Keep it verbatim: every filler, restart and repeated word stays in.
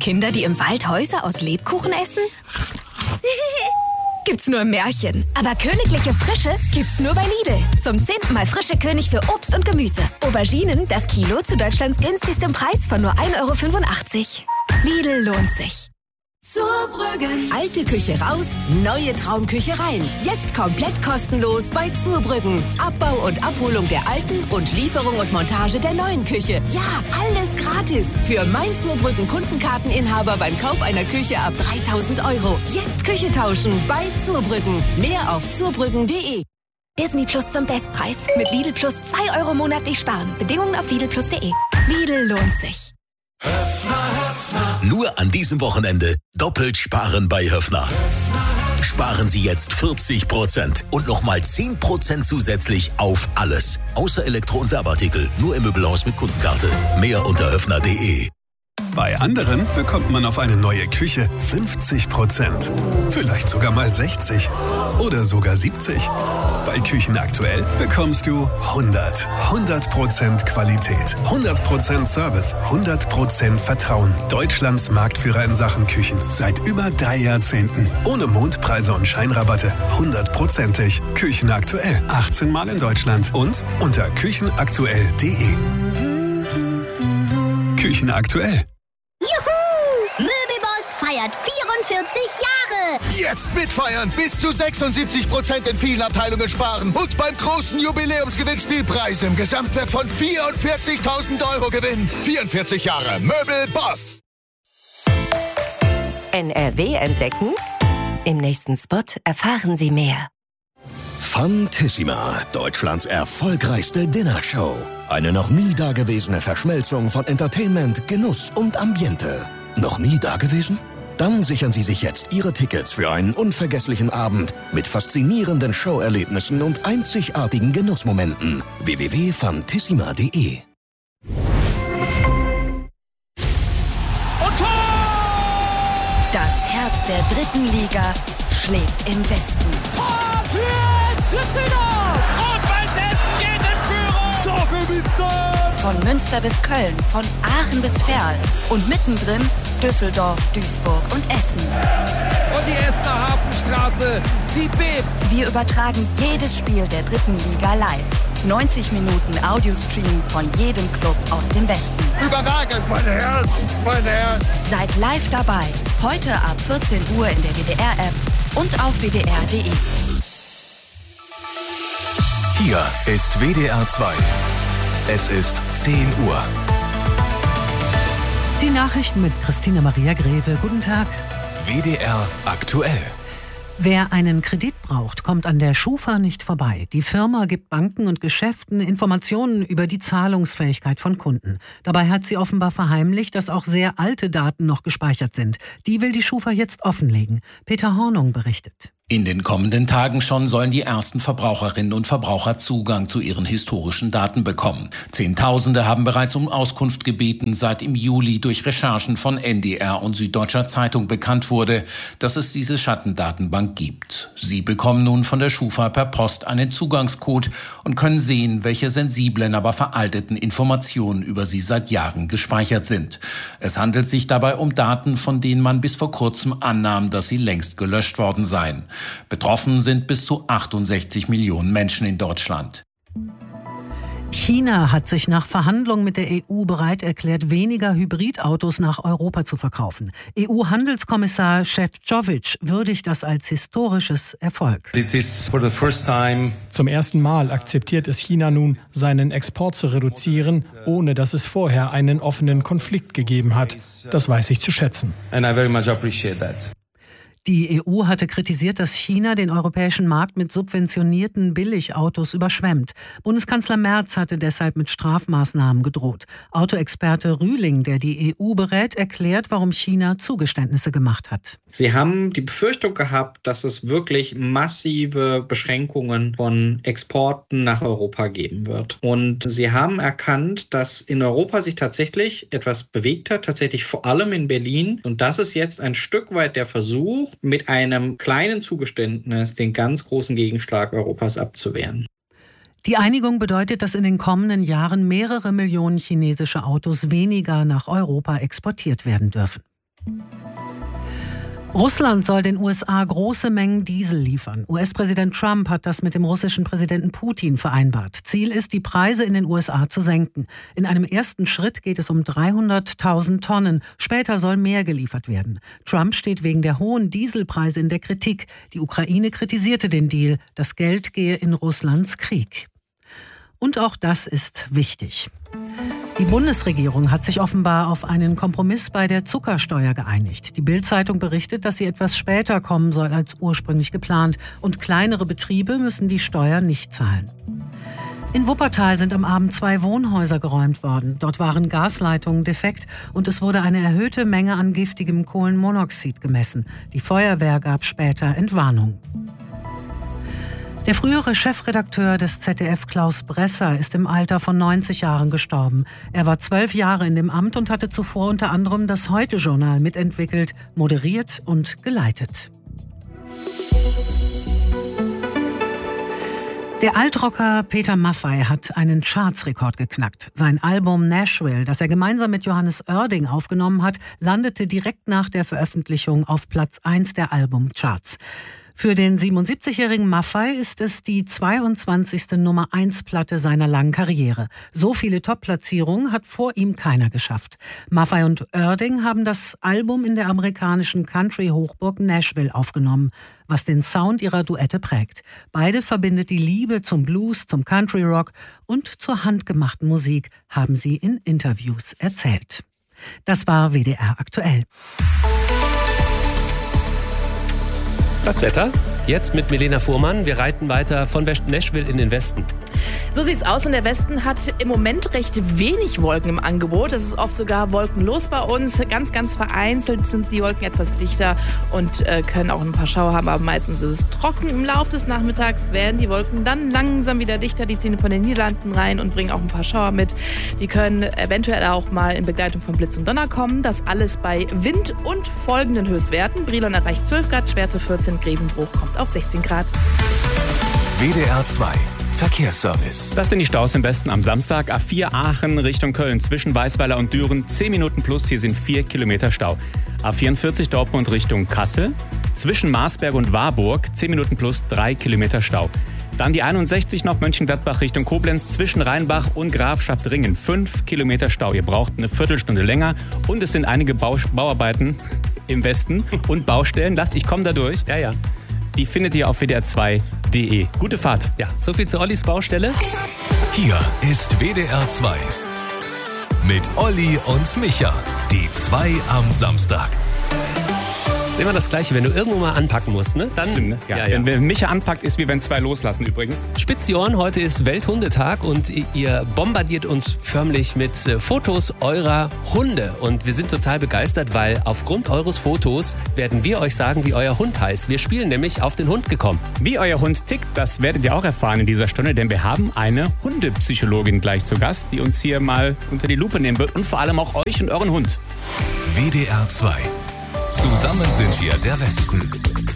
Kinder, die im Wald Häuser aus Lebkuchen essen? Gibt's nur im Märchen. Aber königliche Frische gibt's nur bei Lidl. Zum zehnten Mal frische König für Obst und Gemüse. Auberginen, das Kilo zu Deutschlands günstigstem Preis von nur ein Euro fünfundachtzig. Lidl lohnt sich. Zurbrüggen. Alte Küche raus, neue Traumküche rein. Jetzt komplett kostenlos bei Zurbrüggen. Abbau und Abholung der alten und Lieferung und Montage der neuen Küche. Ja, alles gratis. Für mein Zurbrüggen Kundenkarteninhaber beim Kauf einer Küche ab dreitausend Euro. Jetzt Küche tauschen bei Zurbrüggen. Mehr auf zurbrüggen punkt de. Disney Plus zum Bestpreis. Mit Lidl Plus zwei Euro monatlich sparen. Bedingungen auf lidl plus punkt de. Lidl lohnt sich. Höffner, Höffner. Nur an diesem Wochenende doppelt sparen bei Höffner. Sparen Sie jetzt vierzig Prozent und nochmal zehn Prozent zusätzlich auf alles. Außer Elektro- und Werbeartikel. Nur im Möbelhaus mit Kundenkarte. Mehr unter höffner punkt de. Bei anderen bekommt man auf eine neue Küche fünfzig Prozent. Vielleicht sogar mal sechzig. Oder sogar siebzig. Bei Küchen aktuell bekommst du hundert. hundert Prozent Qualität. hundert Prozent Service. hundert Prozent Vertrauen. Deutschlands Marktführer in Sachen Küchen. Seit über drei Jahrzehnten. Ohne Mondpreise und Scheinrabatte. hundertprozentig. Küchen aktuell. achtzehn Mal in Deutschland. Und unter küchenaktuell punkt de. Küchen aktuell. Juhu! Möbelboss feiert vierundvierzig Jahre! Jetzt mitfeiern! Bis zu sechsundsiebzig Prozent in vielen Abteilungen sparen und beim großen Jubiläumsgewinnspiel Preise im Gesamtwert von vierundvierzigtausend Euro gewinnen. vierundvierzig Jahre Möbelboss! N R W entdecken? Im nächsten Spot erfahren Sie mehr. Fantissima, Deutschlands erfolgreichste Dinnershow. Eine noch nie dagewesene Verschmelzung von Entertainment, Genuss und Ambiente. Noch nie dagewesen? Dann sichern Sie sich jetzt Ihre Tickets für einen unvergesslichen Abend mit faszinierenden Showerlebnissen und einzigartigen Genussmomenten. w w w punkt fantissima punkt de. Und Tor! Das Herz der dritten Liga schlägt im Westen. Tor für Düsseldorf! Rot-Weiß Essen geht in Führung! Tor für Münster! Von Münster bis Köln, von Aachen bis Verl und mittendrin Düsseldorf, Duisburg und Essen. Und die Essener Hafenstraße, sie bebt! Wir übertragen jedes Spiel der dritten Liga live. neunzig Minuten Audiostream von jedem Club aus dem Westen. Überragend, mein Herz, mein Herz! Seid live dabei. Heute ab vierzehn Uhr in der W D R-App und auf w d r punkt de. Hier ist W D R zwei. Es ist zehn Uhr. Die Nachrichten mit Christina Maria Greve. Guten Tag. W D R aktuell. Wer einen Kredit braucht, kommt an der Schufa nicht vorbei. Die Firma gibt Banken und Geschäften Informationen über die Zahlungsfähigkeit von Kunden. Dabei hat sie offenbar verheimlicht, dass auch sehr alte Daten noch gespeichert sind. Die will die Schufa jetzt offenlegen. Peter Hornung berichtet. In den kommenden Tagen schon sollen die ersten Verbraucherinnen und Verbraucher Zugang zu ihren historischen Daten bekommen. Zehntausende haben bereits um Auskunft gebeten, seit im Juli durch Recherchen von N D R und Süddeutscher Zeitung bekannt wurde, dass es diese Schattendatenbank gibt. Sie bekommen nun von der Schufa per Post einen Zugangscode und können sehen, welche sensiblen, aber veralteten Informationen über sie seit Jahren gespeichert sind. Es handelt sich dabei um Daten, von denen man bis vor kurzem annahm, dass sie längst gelöscht worden seien. Betroffen sind bis zu achtundsechzig Millionen Menschen in Deutschland. China hat sich nach Verhandlungen mit der E U bereit erklärt, weniger Hybridautos nach Europa zu verkaufen. E U-Handelskommissar Šefčovič würdigt das als historisches Erfolg. Zum ersten Mal akzeptiert es China nun, seinen Export zu reduzieren, ohne dass es vorher einen offenen Konflikt gegeben hat. Das weiß ich zu schätzen. Die E U hatte kritisiert, dass China den europäischen Markt mit subventionierten Billigautos überschwemmt. Bundeskanzler Merz hatte deshalb mit Strafmaßnahmen gedroht. Autoexperte Rühling, der die E U berät, erklärt, warum China Zugeständnisse gemacht hat. Sie haben die Befürchtung gehabt, dass es wirklich massive Beschränkungen von Exporten nach Europa geben wird. Und sie haben erkannt, dass in Europa sich tatsächlich etwas bewegt hat, tatsächlich vor allem in Berlin. Und das ist jetzt ein Stück weit der Versuch, mit einem kleinen Zugeständnis den ganz großen Gegenschlag Europas abzuwehren. Die Einigung bedeutet, dass in den kommenden Jahren mehrere Millionen chinesische Autos weniger nach Europa exportiert werden dürfen. Russland soll den U S A große Mengen Diesel liefern. U S-Präsident Trump hat das mit dem russischen Präsidenten Putin vereinbart. Ziel ist, die Preise in den U S A zu senken. In einem ersten Schritt geht es um dreihunderttausend Tonnen. Später soll mehr geliefert werden. Trump steht wegen der hohen Dieselpreise in der Kritik. Die Ukraine kritisierte den Deal. Das Geld gehe in Russlands Krieg. Und auch das ist wichtig. Die Bundesregierung hat sich offenbar auf einen Kompromiss bei der Zuckersteuer geeinigt. Die Bild-Zeitung berichtet, dass sie etwas später kommen soll als ursprünglich geplant. Und kleinere Betriebe müssen die Steuer nicht zahlen. In Wuppertal sind am Abend zwei Wohnhäuser geräumt worden. Dort waren Gasleitungen defekt und es wurde eine erhöhte Menge an giftigem Kohlenmonoxid gemessen. Die Feuerwehr gab später Entwarnung. Der frühere Chefredakteur des Z D F, Klaus Bresser, ist im Alter von neunzig Jahren gestorben. Er war zwölf Jahre in dem Amt und hatte zuvor unter anderem das Heute-Journal mitentwickelt, moderiert und geleitet. Der Altrocker Peter Maffay hat einen Chartsrekord geknackt. Sein Album Nashville, das er gemeinsam mit Johannes Oerding aufgenommen hat, landete direkt nach der Veröffentlichung auf Platz eins der Albumcharts. Für den siebenundsiebzigjährigen Maffay ist es die zweiundzwanzigste Nummer eins Platte seiner langen Karriere. So viele Top-Platzierungen hat vor ihm keiner geschafft. Maffay und Oerding haben das Album in der amerikanischen Country-Hochburg Nashville aufgenommen, was den Sound ihrer Duette prägt. Beide verbindet die Liebe zum Blues, zum Country-Rock und zur handgemachten Musik, haben sie in Interviews erzählt. Das war W D R aktuell. Das Wetter, jetzt mit Milena Fuhrmann. Wir reiten weiter von Nashville in den Westen. So sieht's aus und der Westen hat im Moment recht wenig Wolken im Angebot. Es ist oft sogar wolkenlos bei uns. Ganz, ganz vereinzelt sind die Wolken etwas dichter und äh, können auch ein paar Schauer haben, aber meistens ist es trocken. Im Laufe des Nachmittags werden die Wolken dann langsam wieder dichter. Die ziehen von den Niederlanden rein und bringen auch ein paar Schauer mit. Die können eventuell auch mal in Begleitung von Blitz und Donner kommen. Das alles bei Wind und folgenden Höchstwerten. Brilon erreicht zwölf Grad, Schwerte vierzehn, Grevenbruch kommt auf sechzehn Grad. W D R zwei Verkehrsservice. Das sind die Staus im Westen am Samstag. A vier Aachen Richtung Köln zwischen Weißweiler und Düren. zehn Minuten plus, hier sind vier Kilometer Stau. A vierundvierzig Dortmund Richtung Kassel. Zwischen Marsberg und Warburg. zehn Minuten plus, drei Kilometer Stau. Dann die einundsechzig noch Mönchengladbach Richtung Koblenz zwischen Rheinbach und Grafschaft Ringen. fünf Kilometer Stau. Ihr braucht eine Viertelstunde länger. Und es sind einige Bau- Bauarbeiten im Westen und Baustellen. Lasst, ich komme da durch. Ja, ja. Die findet ihr auf w d r zwei punkt d e. Gute Fahrt. Ja, so viel zu Ollis Baustelle. Hier ist W D R zwei. Mit Olli und Micha. Die zwei am Samstag. Das ist immer das Gleiche, wenn du irgendwo mal anpacken musst, ne? Dann, Stimmt, ne? Ja, ja, ja. Wenn Micha anpackt, ist wie wenn zwei loslassen übrigens. Spitzt die Ohren, heute ist Welthundetag und ihr bombardiert uns förmlich mit Fotos eurer Hunde. Und wir sind total begeistert, weil aufgrund eures Fotos werden wir euch sagen, wie euer Hund heißt. Wir spielen nämlich auf den Hund gekommen. Wie euer Hund tickt, das werdet ihr auch erfahren in dieser Stunde, denn wir haben eine Hundepsychologin gleich zu Gast, die uns hier mal unter die Lupe nehmen wird und vor allem auch euch und euren Hund. W D R zwei. Zusammen sind wir der Westen.